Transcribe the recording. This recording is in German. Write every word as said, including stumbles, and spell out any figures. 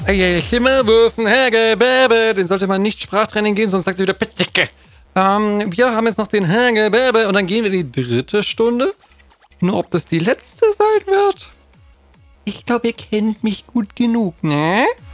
Hey, Schimmelwürfen, Hagelbäbe, den sollte man nicht Sprachtraining gehen, sonst sagt er wieder Petticke. Ähm, wir haben jetzt noch den Hagelbäbe und dann gehen wir in die dritte Stunde. Nur ob das die letzte sein wird? Ich glaube, ihr kennt mich gut genug, ne?